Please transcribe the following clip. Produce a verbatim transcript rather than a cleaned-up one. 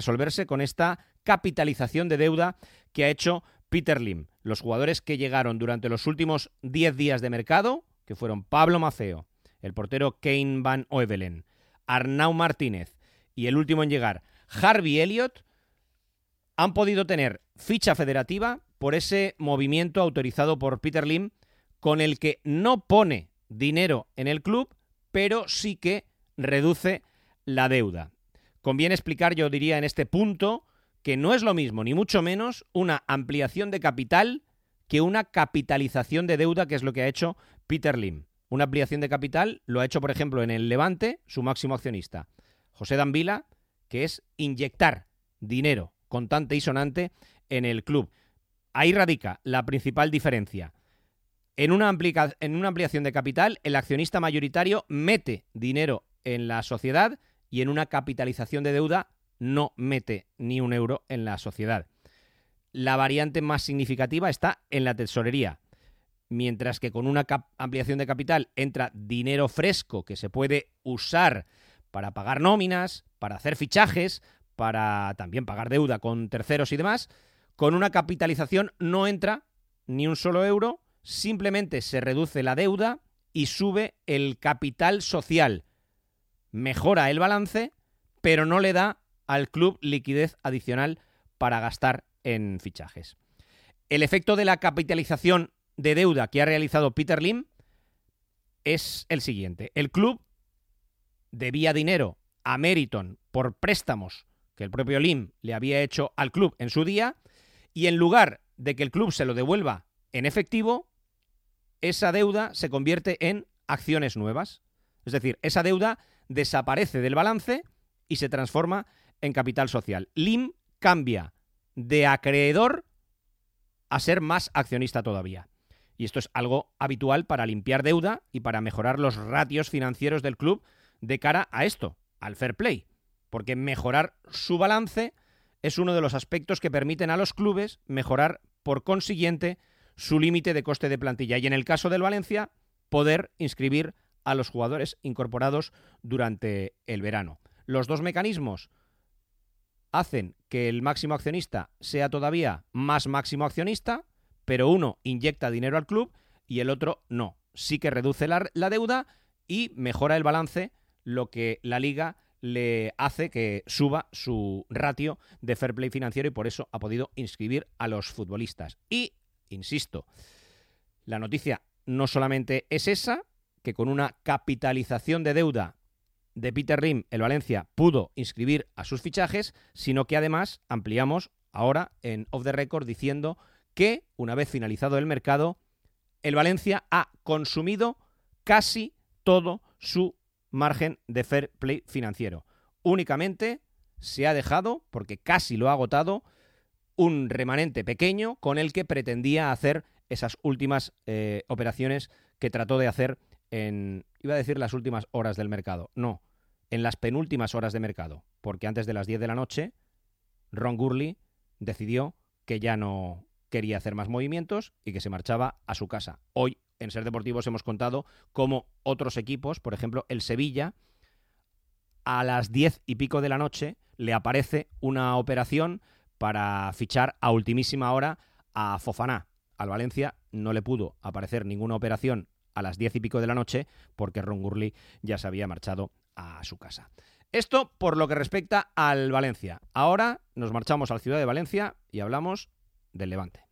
resolverse con esta capitalización de deuda que ha hecho Peter Lim. Los jugadores que llegaron durante los últimos diez días de mercado, que fueron Pablo Maceo, el portero Kane Van Oevelen, Arnau Martínez y el último en llegar, Harvey Elliott, han podido tener ficha federativa por ese movimiento autorizado por Peter Lim, con el que no pone dinero en el club, pero sí que reduce la deuda. Conviene explicar, yo diría, en este punto, que no es lo mismo, ni mucho menos, una ampliación de capital que una capitalización de deuda, que es lo que ha hecho Peter Lim. Una ampliación de capital lo ha hecho, por ejemplo, en el Levante, su máximo accionista, José Dambila, que es inyectar dinero contante y sonante en el club. Ahí radica la principal diferencia. En una, amplica- en una ampliación de capital, el accionista mayoritario mete dinero en la sociedad y en una capitalización de deuda no mete ni un euro en la sociedad. La variante más significativa está en la tesorería. Mientras que con una cap- ampliación de capital entra dinero fresco que se puede usar para pagar nóminas, para hacer fichajes, para también pagar deuda con terceros y demás, con una capitalización no entra ni un solo euro, simplemente se reduce la deuda y sube el capital social. Mejora el balance, pero no le da al club liquidez adicional para gastar en fichajes. El efecto de la capitalización de deuda que ha realizado Peter Lim es el siguiente. El club debía dinero a Meriton por préstamos que el propio Lim le había hecho al club en su día, y en lugar de que el club se lo devuelva en efectivo, esa deuda se convierte en acciones nuevas. Es decir, esa deuda desaparece del balance y se transforma en capital social. Lim cambia de acreedor a ser más accionista todavía. Y esto es algo habitual para limpiar deuda y para mejorar los ratios financieros del club de cara a esto, al fair play. Porque mejorar su balance es uno de los aspectos que permiten a los clubes mejorar, por consiguiente, su límite de coste de plantilla. Y en el caso del Valencia, poder inscribir a los jugadores incorporados durante el verano. Los dos mecanismos hacen que el máximo accionista sea todavía más máximo accionista, pero uno inyecta dinero al club y el otro no. Sí que reduce la, la deuda y mejora el balance, lo que la Liga le hace que suba su ratio de fair play financiero y por eso ha podido inscribir a los futbolistas. Y, insisto, la noticia no solamente es esa, que con una capitalización de deuda de Peter Lim, el Valencia pudo inscribir a sus fichajes, sino que además ampliamos ahora en Off the Record diciendo que, una vez finalizado el mercado, el Valencia ha consumido casi todo su margen de fair play financiero. Únicamente se ha dejado, porque casi lo ha agotado, un remanente pequeño con el que pretendía hacer esas últimas eh, operaciones que trató de hacer en, iba a decir las últimas horas del mercado, no, en las penúltimas horas de mercado, porque antes de las diez de la noche, Ron Gurley decidió que ya no quería hacer más movimientos y que se marchaba a su casa. Hoy, en Ser Deportivos, hemos contado cómo otros equipos, por ejemplo, el Sevilla, a las diez y pico de la noche le aparece una operación para fichar a ultimísima hora a Fofana. Al Valencia no le pudo aparecer ninguna operación a las diez y pico de la noche porque Ron Gurley ya se había marchado a su casa. Esto por lo que respecta al Valencia. Ahora nos marchamos a la ciudad de Valencia y hablamos del Levante.